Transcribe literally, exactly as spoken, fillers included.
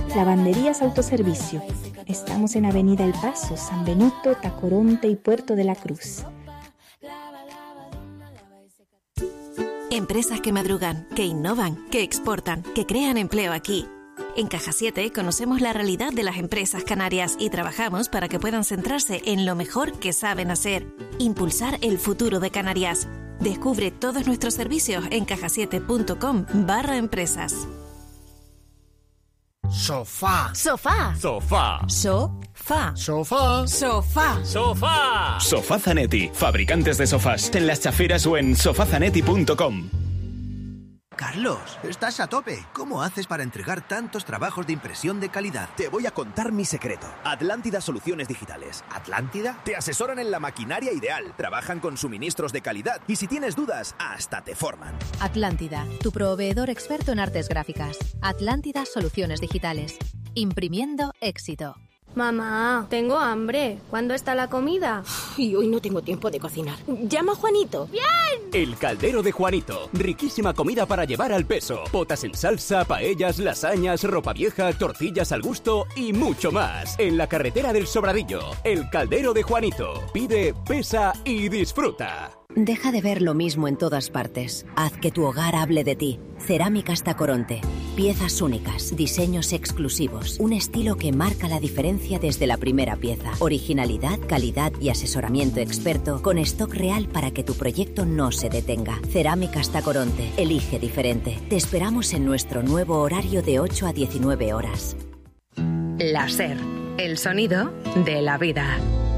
Lavanderías Autoservicio. Estamos en Avenida El Paso, San Benito, Tacoronte y Puerto de la Cruz. Empresas que madrugan, que innovan, que exportan, que crean empleo aquí. En Caja siete conocemos la realidad de las empresas canarias y trabajamos para que puedan centrarse en lo mejor que saben hacer, impulsar el futuro de Canarias. Descubre todos nuestros servicios en cajasiete.com barra empresas. Sofá. Sofá. Sofá. Sofá. Sofá. Sofá. Sofá. Sofá Zanetti, fabricantes de sofás, en Las Chafiras o en sofá zanetti punto com. Carlos, estás a tope. ¿Cómo haces para entregar tantos trabajos de impresión de calidad? Te voy a contar mi secreto. Atlántida Soluciones Digitales. ¿Atlántida? Te asesoran en la maquinaria ideal, trabajan con suministros de calidad y si tienes dudas, hasta te forman. Atlántida, tu proveedor experto en artes gráficas. Atlántida Soluciones Digitales. Imprimiendo éxito. Mamá, tengo hambre. ¿Cuándo está la comida? Y hoy no tengo tiempo de cocinar. Llama a Juanito. ¡Bien! El Caldero de Juanito. Riquísima comida para llevar al peso. Potas en salsa, paellas, lasañas, ropa vieja, tortillas al gusto y mucho más. En la carretera del Sobradillo. El Caldero de Juanito. Pide, pesa y disfruta. Deja de ver lo mismo en todas partes. Haz que tu hogar hable de ti. Cerámicas Tacoronte. Piezas únicas, diseños exclusivos, un estilo que marca la diferencia desde la primera pieza. Originalidad, calidad y asesoramiento experto con stock real para que tu proyecto no se detenga. Cerámicas Tacoronte. Elige diferente. Te esperamos en nuestro nuevo horario de ocho a diecinueve horas. Láser. El sonido de la vida.